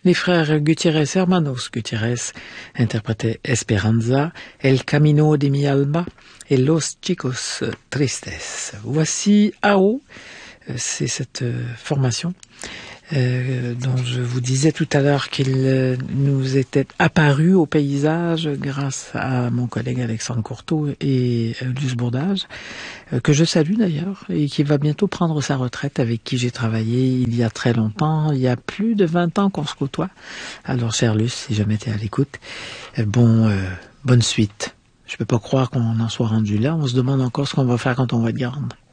Les frères Gutiérrez Hermanos Gutiérrez interprétaient Esperanza, El Camino de mi alma et Los Chicos Tristes. Voici AO, c'est cette formation dont je vous disais tout à l'heure qu'il nous était apparu au paysage grâce à mon collègue Alexandre Courteau et Luce Bourdage, que je salue d'ailleurs, et qui va bientôt prendre sa retraite, avec qui j'ai travaillé il y a très longtemps, il y a plus de 20 ans qu'on se côtoie. Alors, cher Luce, si jamais tu es à l'écoute, bonne suite. Je peux pas croire qu'on en soit rendu là, on se demande encore ce qu'on va faire quand on va être grande.